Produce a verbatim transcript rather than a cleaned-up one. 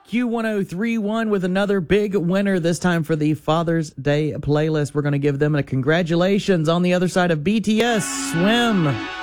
Q one oh three point one with another big winner, this time for the Father's Day playlist. We're going to give them a congratulations on the other side of B T S Swim.